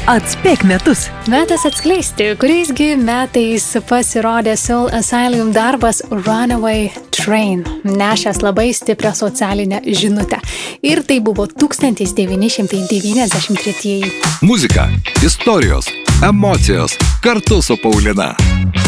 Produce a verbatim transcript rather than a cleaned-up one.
Atspėk metus. Metas atskleisti, kuriaisgi metais pasirodė Soul Asylum darbas Runaway Train, nešęs labai stiprią socialinę žinutę. Ir tai buvo tūkstantis devyni šimtai devyniasdešimt tretieji. Muzika, istorijos, emocijos kartu su Paulina.